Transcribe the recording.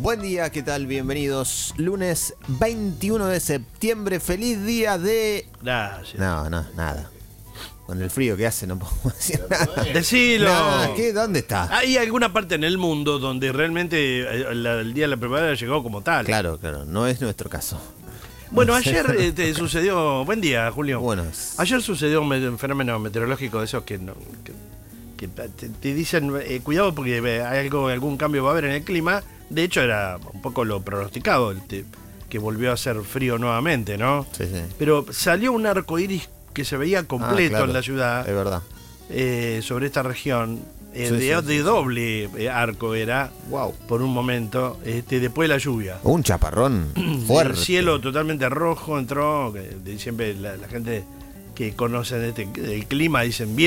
Buen día, ¿qué tal? Bienvenidos. Lunes 21 de septiembre. Feliz día de... Gracias. No, nada. Con el frío que hace no puedo decir nada. Decilo. Nada, ¿qué? ¿Dónde está? Hay alguna parte en el mundo donde realmente el día de la primavera llegó como tal. Claro, no es nuestro caso. Bueno, ayer te sucedió... Buen día, Julio. Bueno, Ayer sucedió un fenómeno meteorológico de esos que te dicen, cuidado porque hay algún cambio va a haber en el clima. De hecho, era un poco lo pronosticado, que volvió a hacer frío nuevamente, ¿no? sí. Pero salió un arco iris que se veía completo claro, en la ciudad. Es verdad. Sobre esta región. Sí, de doble arco era. Wow. Por un momento, después de la lluvia. Un chaparrón fuerte. El cielo totalmente rojo entró. Siempre la gente que conoce el clima dicen bien.